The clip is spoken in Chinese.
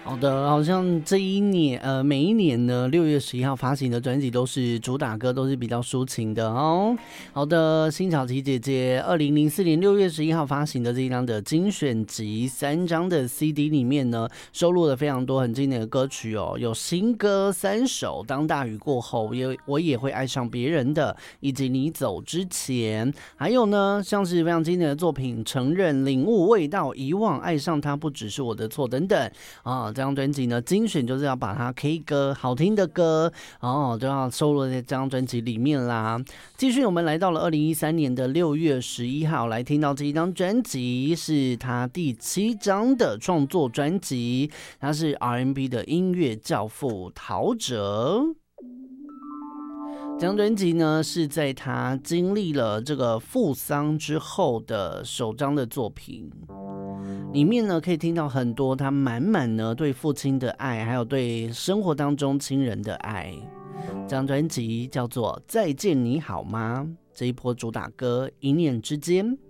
好的，好像这一年，每一年呢，6月11号发行的专辑都是主打歌，都是比较抒情的哦。好的，辛晓琪姐姐2004年6月11号发行的这一张的精选集3张的 CD 里面呢，收录了非常多很经典的歌曲哦，有新歌3首，当大雨过后，我也会爱上别人的，以及你走之前，还有呢，像是非常经典的作品，承认、领悟、味道、遗忘、爱上他不只是我的错等等啊。这张专辑呢，精选就是要把它 K 歌好听的歌都要收录在这张专辑里面啦。继续，我们来到了2013年的6月11号，来听到这一张专辑是他第7张的创作专辑，他是 R&B 的音乐教父陶喆。这张专辑呢，是在他经历了这个父丧之后的首张的作品。里面呢，可以听到很多他满满呢对父亲的爱，还有对生活当中亲人的爱。这张专辑叫做《再见你好吗》，这一波主打歌《一念之间》。